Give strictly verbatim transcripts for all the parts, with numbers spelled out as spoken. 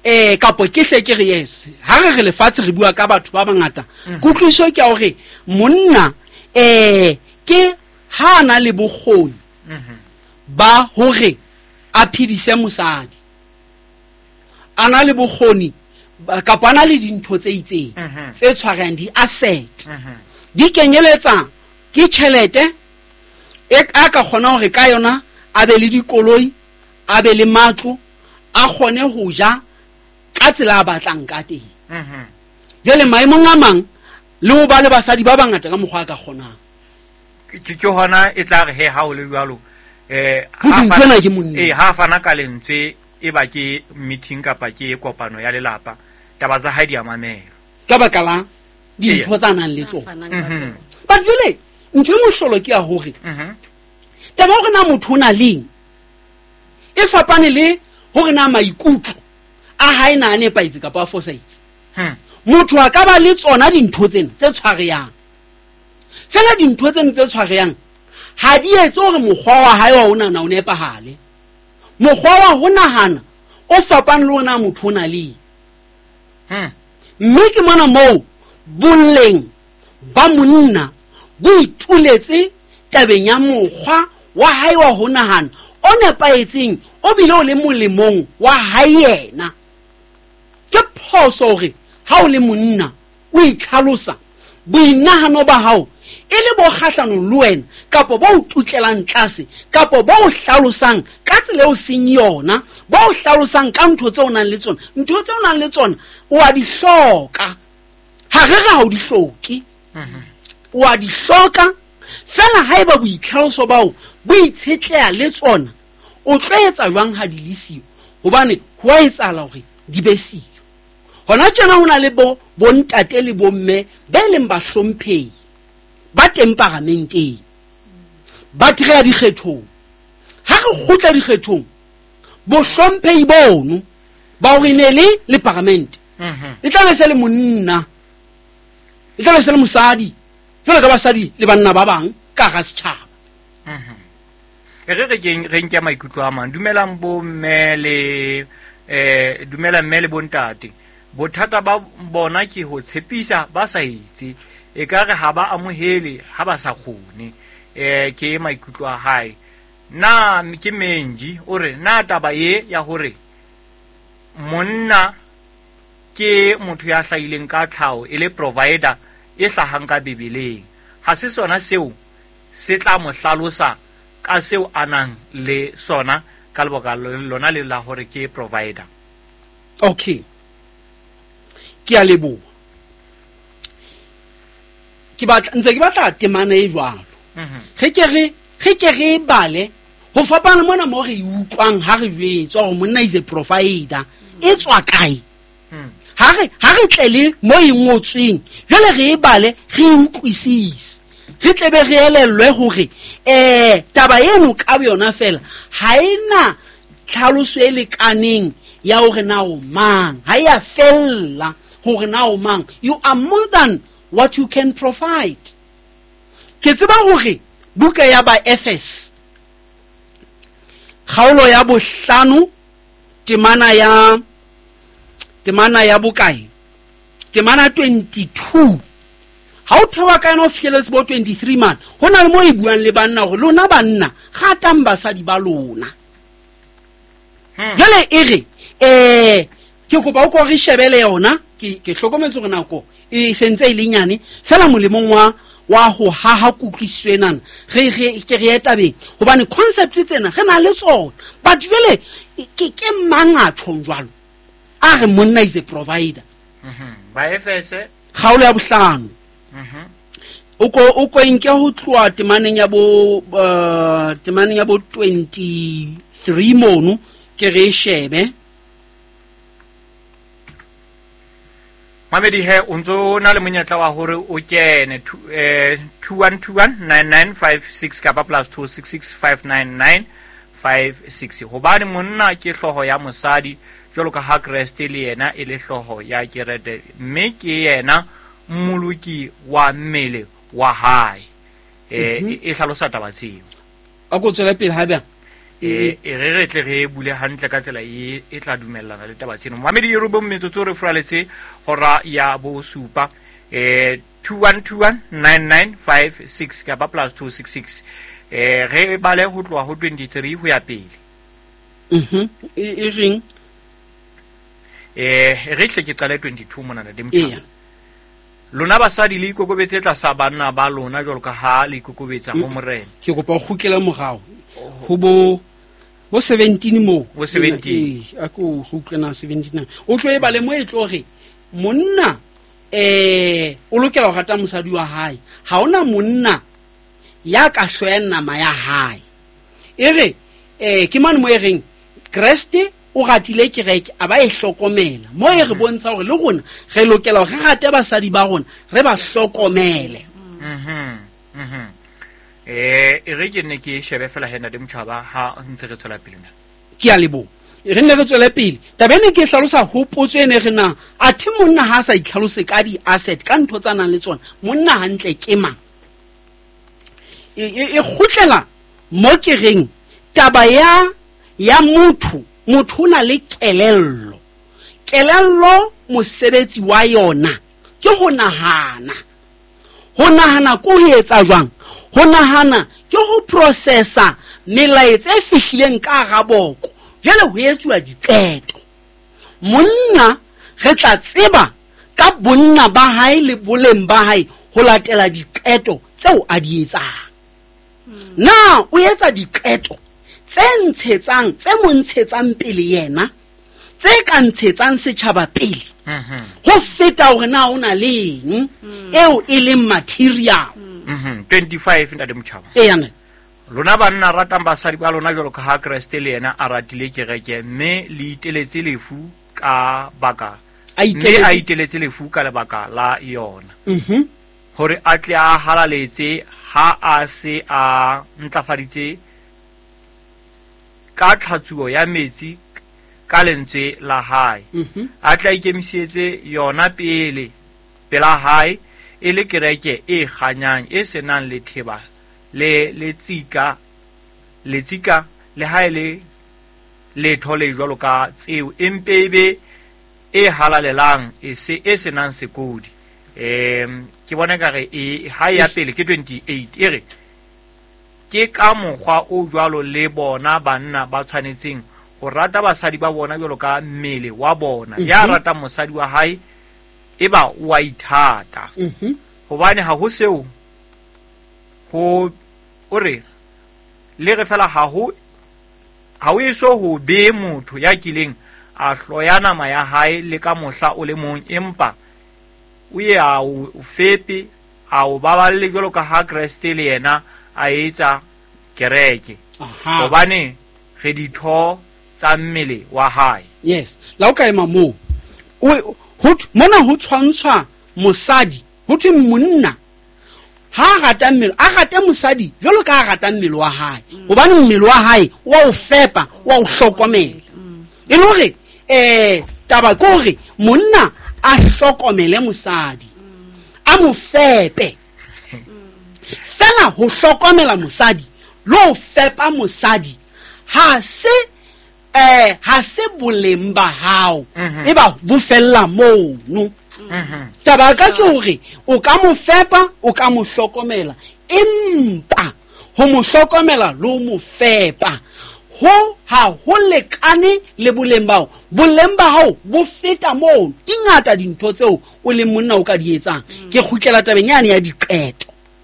eh kapo ke hle ke re yes ha re re lefatshe re bua ka batho ba bangata kutlwiso ke a hore monna eh ke ha na le bokgoni ba hore a phidise mosadi ana le bokgoni kapo ana le dintho tse itseng tse tshwarang di asset di kenyeletsa ke tšhelete e ka kgona hore ka yona a be le dikoloi a be le matlo a kgone ho ja ka tsela a batlang ka teng jele maemong a mang le ho ba le basadi ba bangata ka mokgwa ka kgonang ke ke hona e tla re he ha o le jwalo eh ha fana ka lentswe e ba ke meeting kapa ke kopano ya lelapa taba tsa ha di a mamelo ka baka la dintho tsa nang le tsona ba jele ntho mo hlolo ke a hore taba hore na motho na leng e fapane le hore na maikutlo a ha ina ne paitse kapa foresight motho a ka ba le tsona dintho tsena tse tshwareyang fela dintho tsena tse tshwareyang ha di etse hore mokgwa wa hae wa ona na o nepahale mokgwa wa ho nahana o fapane le ona motho ona le mme ke mona moo boleng ba monna bo ituletse tabeng ya mokgwa wa hae wa ho nahana o nepaetseng o bile o le molemong wa hae yena ke phoso hore ha o le monna o itlhalosa boinahano ba hao e le bo kgahlano le wena kapo bo o tutlelang tlase kapo bo o hlalosang ka tsela o seng yona bo o hlalosang ka ntho tse o nang le tsona ntho tse o nang le tsona o a di hloka ha re ga o di hloke o a di hloka fela ha eba boitlhaloso bao bo itshetleha le tsona o tlo etsa jwang ha di lesiyo hobane ho a etsala hore di be siyo hona tjena hona le bo bontate le bomme ba leng ba hlomphehi ba temperamenteng ba trea dikgethong ha re khutla dikgethong bo hlomphehi bono ba hore ne le le parliament e tla be se le monna e tla be se le mosadi jwale ka basadi le banna ba bang ka ga setjhaba e re re ke re nke maikutlo a mang dumelang bo mmele eh dumelang mmele bontate bothata ba bona ke ho tshepisa ba sa itse e ka re ha ba amohele ha ba sa khone eh ke maikutlo a hae na ke menji ore na taba ye ya hore monna ke motho ya hlaileng ka tlhao e le provider e hlahang ka bibeleng ha se sona seo se tla mo hlalosa ka seo anang le sona ka leboka lona le la hore ke provider. Okay, ke a leboha ke batla ntse ke batla temana e jwalo ge ke re ge ke re bale ho fapana mona mo re utlwang ha re jwetswa hore monna is a provider e tswa kae ha re ha re tlele mo ingotsweng jwale re bale re utlwisise re tlebe re elellwe hore eh taba eno ka yona fela ha ena tlhaloso e lekaneng ya hore na o mang ha ya fella hore na o mang you are more than what you can provide. Ke tseba hore buka ya ba F S kgaolo ya bohlano temana ya temana ya bokae temana twenty-two ha o thewa ka no fihleletse bo twenty-three man hona le mo e buang le banna hore lona banna ga tamba sa di ba lona jale ere eh ke go ba o go re shebele yona ke ke hlokometse gore nako e sentse ile nyane fela molemong wa wa ho ha ha kukiswenana re re ke re etabeng hobane concept tsena re na le tsona but jwale ke ke manga tshonjwalo a re monna is a provider ba F S kgaolo ya bohlano o ko o ko nke ho tloa temaneng ya bo temaneng ya bo twenty-three mono ke re shebe Mamedi he unzo na le monyetla wa hore o kene two one two one nine nine five six kapa plus two six six five nine nine five six hobane monna ke hloho ya mosadi jolo ka ha Christ le yena e le hloho ya kerete mme ke yena mmoloki wa mmele wa hae eh e hlalosa taba tseo a go tswela pele ha bjang e e re re tle re bule hantle ka tsela e e tla dumellana le taba tseno mamedi e robo metsotso re furaletse hora ya bo supa eh two one two one nine nine five six ka ba plus two six six eh re bale ho tloa ho twenty-three ho ya pele mhm e reng eh re tle ke qale twenty-two mona na demtshana lona basadi le ikokobetse tla sa banna ba lona jolo ka ha le ikokobetsa ho morena ke go pa go kgukela mogao go bo bo seventeen mo bo seventeen a go go utlwana seventeen o tlo e bale mo e tlo re monna eh o lokela go rata mosadi wa hae ha ona monna ya ka shwena nama ya hae e re eh ke mane mo e reng Kriste o gatile kereke a ba e hlokomela mo e re bontsha gore le gona re lokela go rata basadi ba gona re ba hlokomele mhm mhm eh e re ke ne ke shebe fela hena de mtshaba ha ntse re tswela pele na ke a lebo re ne re tswela pele tabene ke hlalosa hopotso ene re na a thi monna ha sa itlhalose ka di asset ka ntho tsa nang le tsona monna hantle ke mang e e khutlela mo ke reng taba ya ya motho motho na le kelello kelello mosebetsi wa yona ke ho nahana ho nahana ko ho etsa jwang ho nahana ke ho processa melaetsa e fihlileng ka ga boko jele ho etsuwa diqeto monna re tla tseba ka bonna ba hae le boleng ba hae ho latela diqeto tseo a di etsang na o etsa diqeto tse ntshetsang tse montshetsang pele yena tse ka ntshetsang setjhaba pele ho feta hore na ona leng eo e leng material mhm twenty-five nda de mtshaba e yana lona banna ratang basadi ba lona jalo ka ha Kriste le yena a ratile kereke mme le iteletse lefu ka baka mme a iteletse lefu ka lebaka la yona mhm hore a tle a halaletse ha a se a ntlafaditse ka tlhatsuo ya metsi ka lentswe la hae a tla ikemisetse yona pele pela hae e le kereke e ganyang e senang le theba le le tsika le tsika le hae le le thole jwalo ka tseo empebe e halalelang e se e senang sekodi em ke bona ka re e ha ya pele ke twenty-eight e re ke ka mokgwa o jwalo le bona banna ba tshwanetseng go rata basadi ba bona jwalo ka mmele wa bona ya rata mosadi wa hae e ba wa ithata hobane ha ho seo ho ore le re fela ha ho ha o eso ho be motho ya kileng a hloya nama ya hae le ka mohla o le mong empa o ye a o fepe a o baballe jwalo ka ha Kriste le yena a etsa kereke hobane re ditho tsa mmele wa hae yes la o ka ema mo o mona ho tshwantshwa mosadi ho thwe monna ha rata mmele a rata mosadi jwalo ka a rata mmele wa hae hobane mmele wa hae wa o fepa wa o hlokomela e le hore eh taba ko hore monna a hlokomele mosadi a mo fepe fela ho hlokomela mosadi lo fepa mosadi ha se eh ha se boleng ba hao e ba bo fella mo no taba ka ke hore o ka mo fepa o ka mo hlokomela empa ho mo hlokomela lo mo fepa ho ha ho lekane le boleng bao boleng ba hao bo feta mo dingata dintho tseo o le monna o ka di etsang ke khutlela tabenyane ya diqeto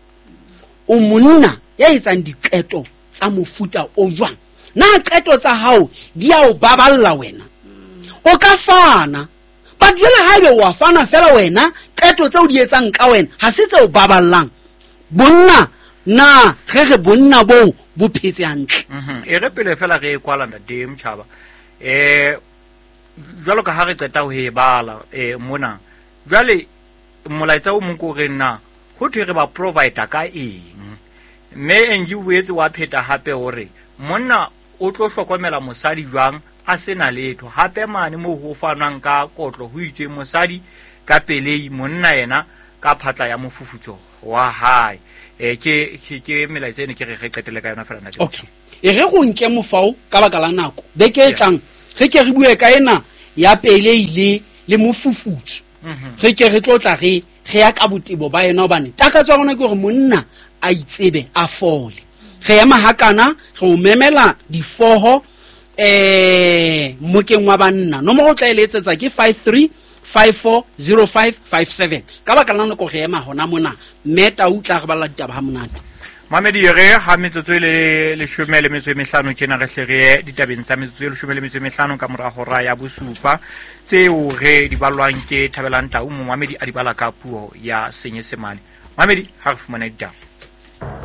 o monna ya etsang diqeto tsa mofuta o jwang na qeto tsa hao di a o baballa wena o ka fana ba jela haebe wa fana fela wena qeto tseo di etsang ka wena ha se tseo baballang bonna na ge ge bonna bo bo phetse hantle mhm e re pele fela ge kwala nda de mtshaba eh jwalo ka ha re qeta ho e bala eh mona jwale molaetsa o mong ko re na ho thwe re ba provider ka eng mme enji buetse wa pheta hape hore monna o tlo hlokomela mosadi jwang a sena letho hape mane mo ho fanang ka kotlo ho itse mosadi ka pelei monna yena ka phatla ya mofufutso wa hae eh ke ke melaetsa ene ke re re qetele ka yona fela na okay e re go nke mofao ka baka la nako beke e tlang ge ke re bue ka ena ya pele ile le mofufutso ge ke re tlotla ge ge ya ka botebo ba ena obane takatso ya gona ke gore monna a itsebe a fole ge ya mahakana ge o memela difoho eh mokeng wa banna no mo go tla eletsetsa ke five three five four zero five five seven ka baka la nako ge ema hona mona meta utla re bala ditaba ha monate Mamedi re ha metsotso le le shome le metso e mehlano tsena re hlere ditabeng tsa metsotso le shome le metso e mehlano ka mora hora ya bosupa tseo re di balwang ke Thabelang Tau Mamedi a di bala ka puo ya Senyesemane Mamedi ha re fumana ditaba